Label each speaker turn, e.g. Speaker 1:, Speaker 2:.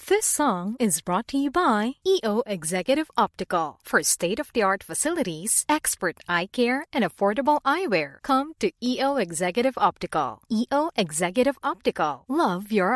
Speaker 1: This song is brought to you by EO Executive Optical. For state-of-the-art facilities, expert eye care, and affordable eyewear, come to EO Executive Optical. EO Executive Optical. Love your